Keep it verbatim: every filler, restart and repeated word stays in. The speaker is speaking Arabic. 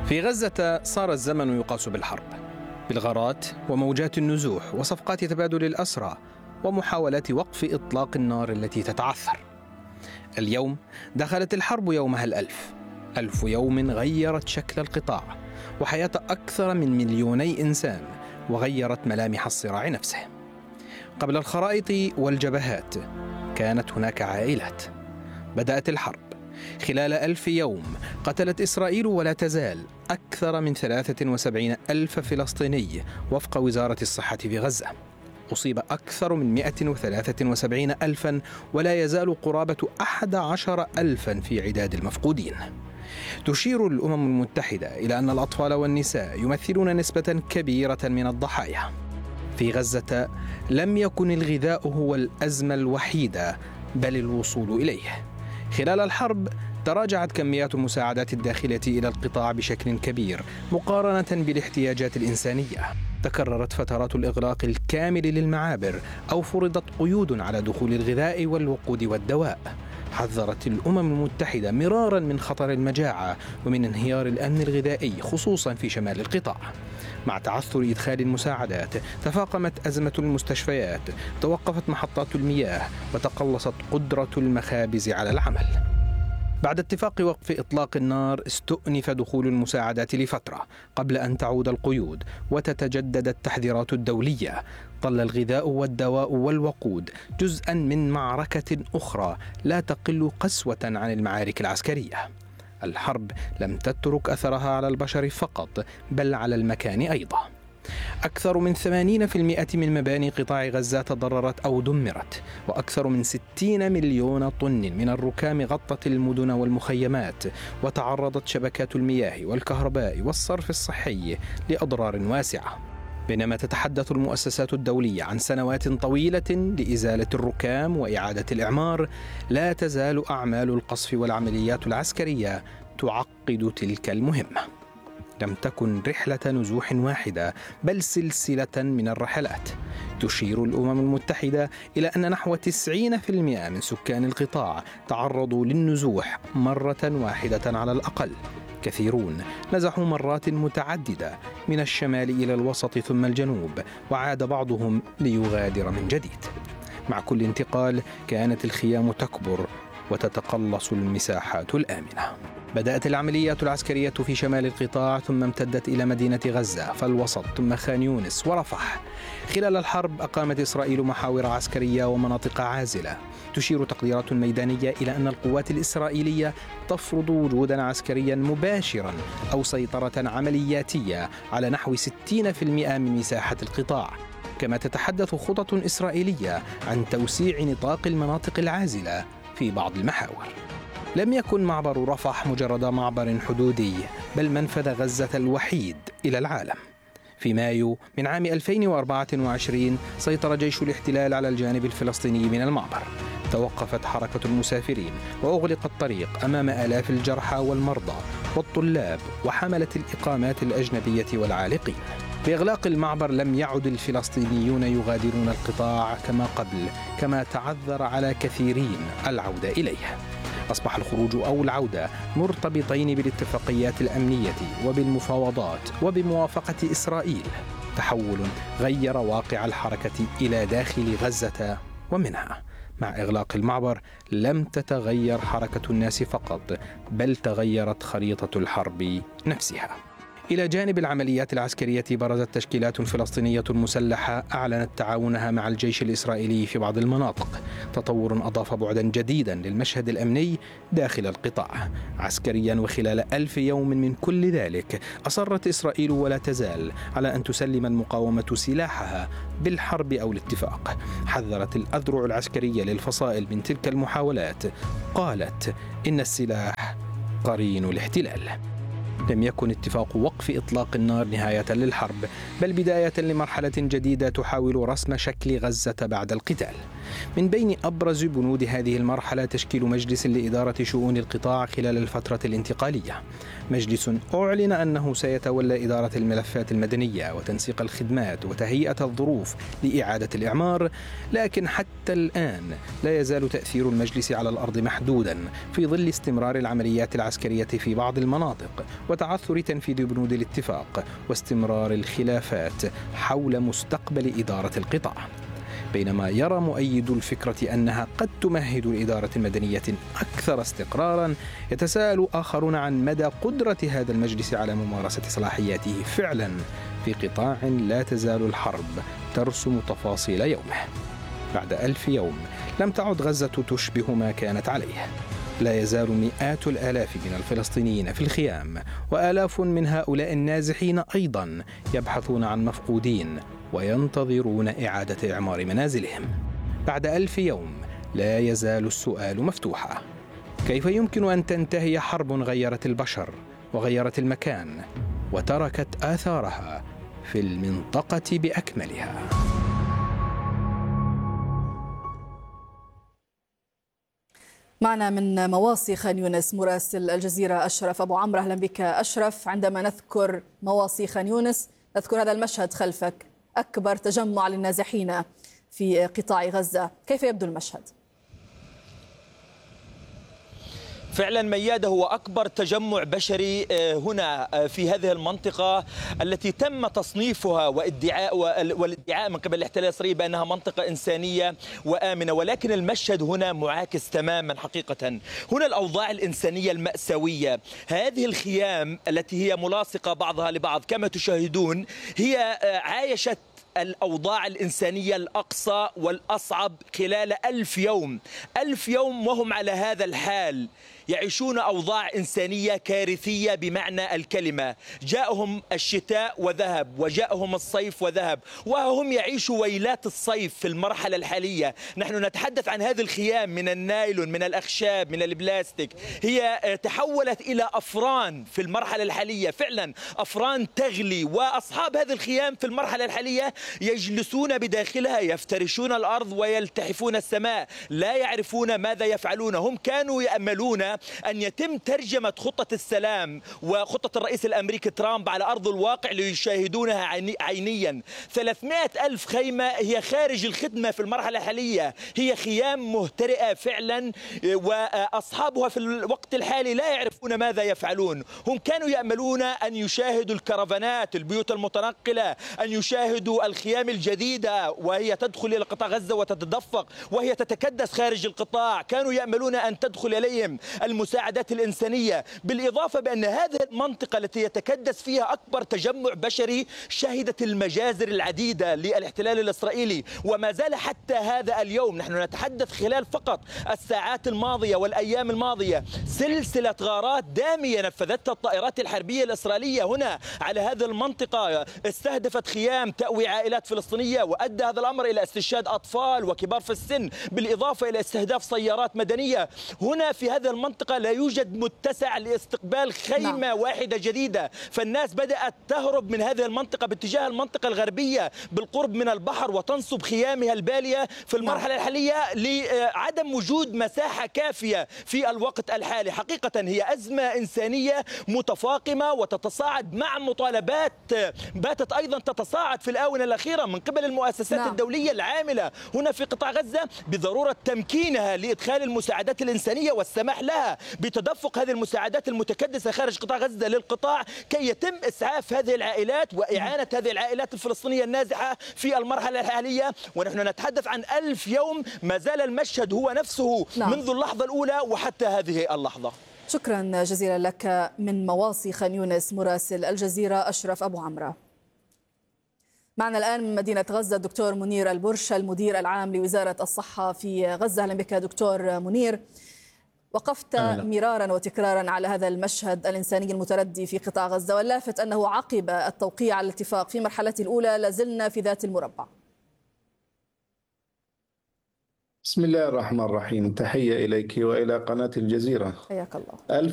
في غزة صار الزمن يقاس بالحرب، بالغارات وموجات النزوح وصفقات تبادل الأسرى ومحاولات وقف إطلاق النار التي تتعثر. اليوم دخلت الحرب يومها الألف، ألف يوم غيرت شكل القطاع وحياة أكثر من مليوني إنسان، وغيرت ملامح الصراع نفسه. قبل الخرائط والجبهات كانت هناك عائلات. بدأت الحرب. خلال ألف يوم قتلت إسرائيل ولا تزال أكثر من ثلاثة وسبعين ألف فلسطيني وفق وزارة الصحة في غزة. أصيب أكثر من مئة وثلاثة وسبعين ألفا، ولا يزال قرابة أحد عشر ألفا في عداد المفقودين. تشير الأمم المتحدة إلى أن الأطفال والنساء يمثلون نسبة كبيرة من الضحايا. في غزة لم يكن الغذاء هو الأزمة الوحيدة، بل الوصول إليه. خلال الحرب تراجعت كميات المساعدات الداخلة إلى القطاع بشكل كبير مقارنة بالاحتياجات الإنسانية. تكررت فترات الإغلاق الكامل للمعابر، أو فرضت قيود على دخول الغذاء والوقود والدواء. حذرت الأمم المتحدة مرارا من خطر المجاعة ومن انهيار الأمن الغذائي، خصوصا في شمال القطاع. مع تعثر إدخال المساعدات تفاقمت أزمة المستشفيات، توقفت محطات المياه، وتقلصت قدرة المخابز على العمل. بعد اتفاق وقف إطلاق النار استؤنف دخول المساعدات لفترة قبل أن تعود القيود وتتجدد التحذيرات الدولية. ظل الغذاء والدواء والوقود جزءا من معركة أخرى لا تقل قسوة عن المعارك العسكرية. الحرب لم تترك أثرها على البشر فقط، بل على المكان أيضا. أكثر من ثمانين بالمئة من مباني قطاع غزة تضررت أو دمرت، وأكثر من ستين مليون طن من الركام غطت المدن والمخيمات، وتعرضت شبكات المياه والكهرباء والصرف الصحي لأضرار واسعة. بينما تتحدث المؤسسات الدولية عن سنوات طويلة لإزالة الركام وإعادة الإعمار، لا تزال أعمال القصف والعمليات العسكرية تعقد تلك المهمة. لم تكن رحلة نزوح واحدة، بل سلسلة من الرحلات. تشير الأمم المتحدة إلى أن نحو تسعين بالمئة من سكان القطاع تعرضوا للنزوح مرة واحدة على الأقل. كثيرون نزحوا مرات متعددة من الشمال إلى الوسط ثم الجنوب، وعاد بعضهم ليغادر من جديد. مع كل انتقال كانت الخيام تكبر وتتقلص المساحات الآمنة. بدأت العمليات العسكرية في شمال القطاع، ثم امتدت إلى مدينة غزة فالوسط، ثم خان يونس ورفح. خلال الحرب أقامت إسرائيل محاور عسكرية ومناطق عازلة. تشير تقديرات ميدانية إلى أن القوات الإسرائيلية تفرض وجودا عسكريا مباشرا أو سيطرة عملياتية على نحو ستين بالمئة من مساحة القطاع. كما تتحدث خطط إسرائيلية عن توسيع نطاق المناطق العازلة في بعض المحاور. لم يكن معبر رفح مجرد معبر حدودي، بل منفذ غزة الوحيد إلى العالم. في مايو من عام ألفين وأربعة وعشرين سيطر جيش الاحتلال على الجانب الفلسطيني من المعبر. توقفت حركة المسافرين وأغلق الطريق أمام آلاف الجرحى والمرضى والطلاب وحملة الإقامات الأجنبية والعالقين. بإغلاق المعبر لم يعد الفلسطينيون يغادرون القطاع كما قبل، كما تعذر على كثيرين العودة إليه. أصبح الخروج أو العودة مرتبطين بالاتفاقيات الأمنية وبالمفاوضات وبموافقة إسرائيل. تحول غير واقع الحركة إلى داخل غزة ومنها. مع إغلاق المعبر لم تتغير حركة الناس فقط، بل تغيرت خريطة الحرب نفسها. إلى جانب العمليات العسكرية برزت تشكيلات فلسطينية مسلحة أعلنت تعاونها مع الجيش الإسرائيلي في بعض المناطق. تطور أضاف بعدا جديدا للمشهد الأمني داخل القطاع عسكريا. وخلال ألف يوم من كل ذلك أصرت إسرائيل ولا تزال على أن تسلم المقاومة سلاحها بالحرب أو الاتفاق. حذرت الأذرع العسكرية للفصائل من تلك المحاولات، قالت إن السلاح قرين الاحتلال. لم يكن اتفاق وقف إطلاق النار نهاية للحرب، بل بداية لمرحلة جديدة تحاول رسم شكل غزة بعد القتال. من بين أبرز بنود هذه المرحلة تشكيل مجلس لإدارة شؤون القطاع خلال الفترة الانتقالية، مجلس أعلن أنه سيتولى إدارة الملفات المدنية وتنسيق الخدمات وتهيئة الظروف لإعادة الإعمار، لكن حتى الآن لا يزال تأثير المجلس على الأرض محدودا في ظل استمرار العمليات العسكرية في بعض المناطق وتعثر تنفيذ بنود الاتفاق واستمرار الخلافات حول مستقبل إدارة القطاع. بينما يرى مؤيد الفكرة أنها قد تمهد لإدارة مدنية أكثر استقرارا، يتساءل آخرون عن مدى قدرة هذا المجلس على ممارسة صلاحياته فعلا في قطاع لا تزال الحرب ترسم تفاصيل يومه. بعد ألف يوم لم تعد غزة تشبه ما كانت عليه، لا يزال مئات الآلاف من الفلسطينيين في الخيام، وآلاف من هؤلاء النازحين أيضا يبحثون عن مفقودين وينتظرون إعادة إعمار منازلهم. بعد ألف يوم لا يزال السؤال مفتوحا: كيف يمكن أن تنتهي حرب غيرت البشر وغيرت المكان وتركت آثارها في المنطقة بأكملها؟ معنا من مواصي خان يونس مراسل الجزيرة أشرف أبو عمرو. أهلا بك أشرف. عندما نذكر مواصي خان يونس نذكر هذا المشهد خلفك، أكبر تجمع للنازحين في قطاع غزة، كيف يبدو المشهد؟ فعلا ميادة، هو أكبر تجمع بشري هنا في هذه المنطقة التي تم تصنيفها وادعاء والادعاء من قبل الاحتلال الإسرائيلي بأنها منطقة إنسانية وآمنة، ولكن المشهد هنا معاكس تماما حقيقة. هنا الأوضاع الإنسانية المأساوية، هذه الخيام التي هي ملاصقة بعضها لبعض كما تشاهدون هي عايشت الأوضاع الإنسانية الأقصى والأصعب خلال ألف يوم ألف يوم وهم على هذا الحال، يعيشون أوضاع إنسانية كارثية بمعنى الكلمة. جاءهم الشتاء وذهب وجاءهم الصيف وذهب، وهم يعيشوا ويلات الصيف في المرحلة الحالية. نحن نتحدث عن هذه الخيام من النايلون، من الأخشاب، من البلاستيك، هي تحولت إلى أفران في المرحلة الحالية، فعلا أفران تغلي. وأصحاب هذه الخيام في المرحلة الحالية يجلسون بداخلها، يفترشون الأرض ويلتحفون السماء، لا يعرفون ماذا يفعلون. هم كانوا يأملون أن يتم ترجمة خطة السلام وخطة الرئيس الأمريكي ترامب على أرض الواقع ليشاهدونها عينيا. ثلاثمائة ألف خيمة هي خارج الخدمة في المرحلة الحالية، هي خيام مهترئة فعلا، وأصحابها في الوقت الحالي لا يعرفون ماذا يفعلون. هم كانوا يأملون أن يشاهدوا الكرفانات، البيوت المتنقلة، أن يشاهدوا الخيام الجديدة وهي تدخل إلى قطاع غزة وتتدفق وهي تتكدس خارج القطاع. كانوا يأملون أن تدخل إليهم المساعدات الإنسانية، بالإضافة بأن هذه المنطقة التي يتكدس فيها أكبر تجمع بشري شهدت المجازر العديدة للاحتلال الإسرائيلي، وما زال حتى هذا اليوم. نحن نتحدث خلال فقط الساعات الماضية والأيام الماضية سلسلة غارات دامية نفذتها الطائرات الحربية الإسرائيلية هنا على هذه المنطقة، استهدفت خيام تأوي عائلات فلسطينية، وأدى هذا الأمر إلى استشهاد أطفال وكبار في السن، بالإضافة إلى استهداف سيارات مدنية. هنا في هذه المنطقة لا يوجد متسع لاستقبال خيمة نعم. واحدة جديدة، فالناس بدأت تهرب من هذه المنطقة باتجاه المنطقة الغربية بالقرب من البحر وتنصب خيامها البالية في المرحلة نعم. الحالية لعدم وجود مساحة كافية في الوقت الحالي. حقيقة هي أزمة إنسانية متفاقمة وتتصاعد مع مطالبات باتت أيضا تتصاعد في الآونة الأخيرة من قبل المؤسسات نعم. الدولية العاملة هنا في قطاع غزة بضرورة تمكينها لإدخال المساعدات الإنسانية والسماح لها بتدفق هذه المساعدات المتكدسة خارج قطاع غزة للقطاع كي يتم إسعاف هذه العائلات وإعانة هذه العائلات الفلسطينية النازحة في المرحلة الحالية. ونحن نتحدث عن ألف يوم، ما زال المشهد هو نفسه نعم. منذ اللحظة الأولى وحتى هذه اللحظة. شكرا جزيلا لك من مواصي خان يونس مراسل الجزيرة أشرف أبو عمرو. معنا الآن من مدينة غزة الدكتور منير البرش المدير العام لوزارة الصحة في غزة. أهلا بك دكتور منير. وقفت أهلا. مرارا وتكرارا على هذا المشهد الإنساني المتردي في قطاع غزة، واللافت أنه عقب التوقيع على الاتفاق في مرحلته الأولى لازلنا في ذات المربع. بسم الله الرحمن الرحيم، تحية إليك وإلى قناة الجزيرة. حياك الله.